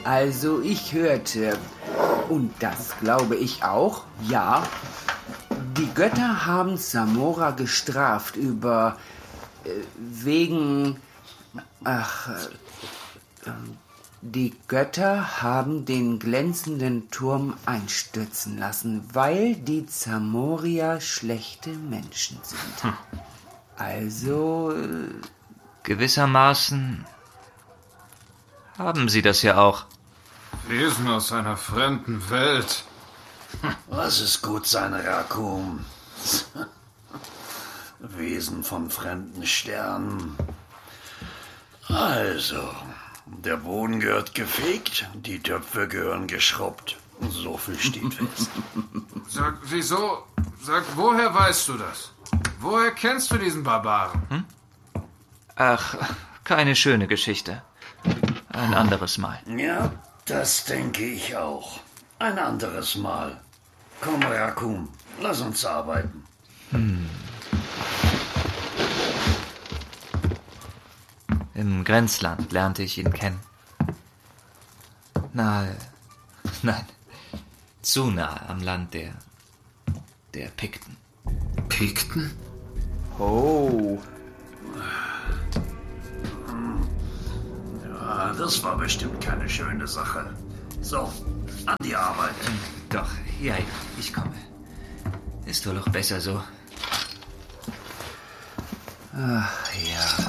Also ich hörte, und das glaube ich auch, ja, die Götter haben Zamora gestraft die Götter haben den glänzenden Turm einstürzen lassen, weil die Zamorier schlechte Menschen sind. Also... Gewissermaßen haben sie das ja auch. Wesen aus einer fremden Welt. Lass es gut sein, Rakum. Wesen von fremden Sternen. Also, der Boden gehört gefegt, die Töpfe gehören geschrubbt. So viel steht fest. Sag, wieso? Sag, woher weißt du das? Woher kennst du diesen Barbaren? Ach, keine schöne Geschichte. Ein anderes Mal. Ja, das denke ich auch. Ein anderes Mal. Komm, Rakum, lass uns arbeiten. Im Grenzland lernte ich ihn kennen. Zu nahe am Land der Pikten. Pikten? Oh, Ja, das war bestimmt keine schöne Sache. So, an die Arbeit. Doch, ja, ich komme. Ist wohl auch besser so. ach ja.